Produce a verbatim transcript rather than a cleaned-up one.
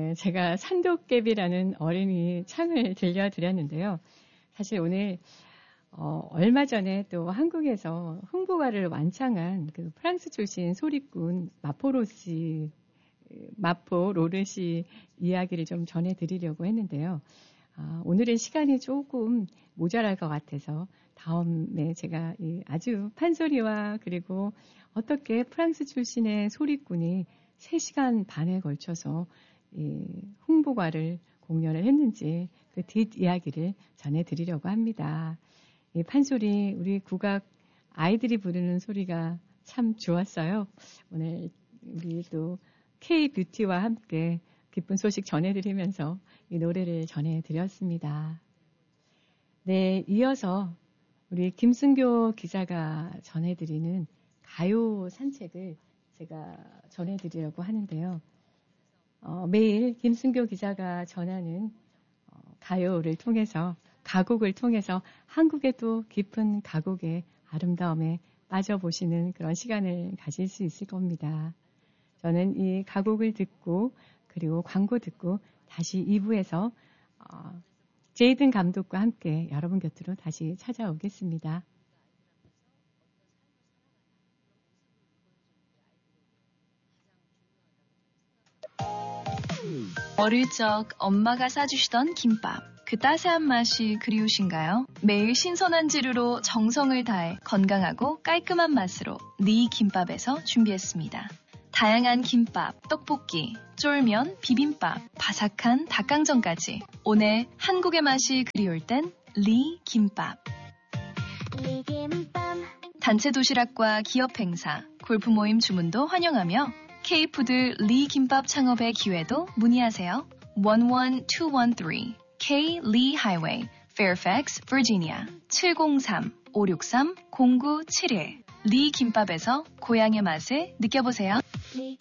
네, 제가 산도깨비라는 어린이 창을 들려드렸는데요. 사실 오늘 어, 얼마 전에 또 한국에서 흥부가를 완창한 그 프랑스 출신 소리꾼 마포로 씨, 마포 로르 씨 이야기를 좀 전해드리려고 했는데요. 아, 오늘은 시간이 조금 모자랄 것 같아서 다음에 제가 이 아주 판소리와 그리고 어떻게 프랑스 출신의 소리꾼이 세 시간 반에 걸쳐서 이 흥부가를 공연을 했는지 그 뒷이야기를 전해드리려고 합니다. 이 판소리 우리 국악 아이들이 부르는 소리가 참 좋았어요. 오늘 우리 또 K-뷰티와 함께 기쁜 소식 전해드리면서 이 노래를 전해드렸습니다. 네, 이어서 우리 김승교 기자가 전해드리는 가요 산책을 제가 전해드리려고 하는데요. 어, 매일 김승교 기자가 전하는 어, 가요를 통해서 가곡을 통해서 한국의 또 깊은 가곡의 아름다움에 빠져보시는 그런 시간을 가질 수 있을 겁니다. 저는 이 가곡을 듣고 그리고 광고 듣고 다시 이 부에서 어, 제이든 감독과 함께 여러분 곁으로 다시 찾아오겠습니다. 어릴 적 엄마가 싸주시던 김밥. 그 따스한 맛이 그리우신가요? 매일 신선한 재료로 정성을 다해 건강하고 깔끔한 맛으로 리 김밥에서 준비했습니다. 다양한 김밥, 떡볶이, 쫄면, 비빔밥, 바삭한 닭강정까지 오늘 한국의 맛이 그리울 땐 리 김밥. 단체 도시락과 기업 행사, 골프 모임 주문도 환영하며 K푸드 리 김밥 창업의 기회도 문의하세요. 일일이일삼 K Lee Highway, Fairfax, Virginia 칠공삼 오육삼 공구칠일 리 김밥에서 고향의 맛을 느껴보세요.